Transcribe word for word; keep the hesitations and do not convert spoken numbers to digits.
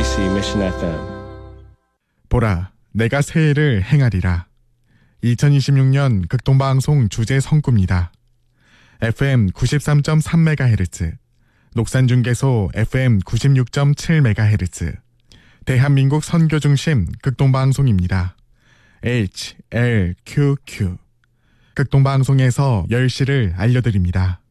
케이비씨 Mission 에프엠. 보라, 내가 새해를 행하리라. 이천이십육 년 극동방송 주제 성구입니다. 에프엠 구십삼 점 삼 메가헤르츠, 녹산중계소 에프엠 구십육 점 칠 메가헤르츠, 대한민국 선교 중심 극동방송입니다. 에이치 엘 큐 큐. 극동방송에서 열 시를 알려드립니다.